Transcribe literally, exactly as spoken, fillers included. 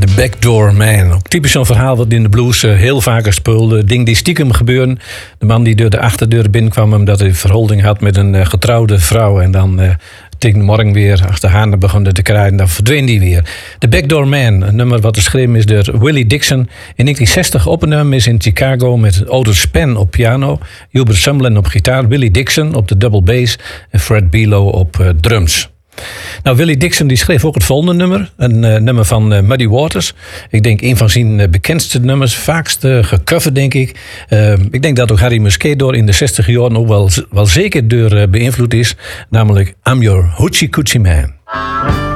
The Backdoor Man. Ook typisch zo'n verhaal wat in de blues uh, heel vaak speelde. Ding die stiekem gebeuren. De man die door de achterdeur binnenkwam omdat hij verhouding had met een uh, getrouwde vrouw. En dan uh, tegen de morgen weer, als de hanen begonnen te krijgen, dan verdween die weer. The Backdoor Man, een nummer wat geschreven is door Willie Dixon. In negentien zestig opgenomen is in Chicago met Otis Spann op piano, Hubert Sumlin op gitaar, Willie Dixon op de double bass en Fred Below op uh, drums. Nou, Willie Dixon die schreef ook het volgende nummer. Een uh, nummer van uh, Muddy Waters. Ik denk een van zijn uh, bekendste nummers. Vaakst uh, gecoverd, denk ik. Uh, ik denk dat ook Harry Musquet in de zestig jaren ook wel, wel zeker door uh, beïnvloed is. Namelijk I'm Your Hoochie Coochie Man.